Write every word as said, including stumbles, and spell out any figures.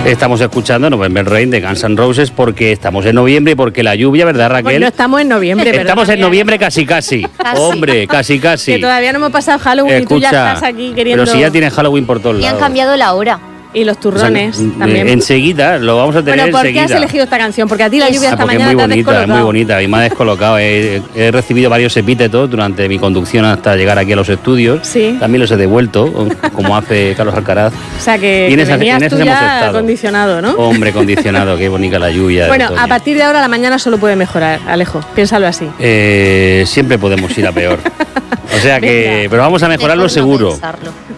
Estamos escuchando November Rain de Guns N' Roses porque estamos en noviembre y porque la lluvia, ¿verdad, Raquel? Pues no estamos en noviembre, ¿verdad? Estamos en noviembre casi, casi. Casi. Hombre, casi, casi. Que todavía no hemos pasado Halloween Escucha, y tú ya estás aquí queriendo... pero si ya tienes Halloween por todos Y lados. han cambiado la hora. Y los turrones O sea, también. Enseguida, lo vamos a tener Bueno, ¿por qué enseguida. has elegido esta canción? Porque a ti la lluvia Ah, esta porque es mañana muy te ha bonita, es muy descolocado. bonita y me ha descolocado. He, he recibido varios epítetos durante mi conducción hasta llegar aquí a los estudios. Sí. También los he devuelto, como hace Carlos Alcaraz. O sea que Y en te esas- venías en esas tú hemos ya estado. acondicionado, ¿no? Hombre, condicionado, qué bonita la lluvia. de Bueno, otoño. a partir de ahora la mañana solo puede mejorar, Alejo. Piénsalo así. Eh, siempre podemos ir a peor. O sea que, Venga. pero vamos a mejorarlo Mejor no seguro. pensarlo.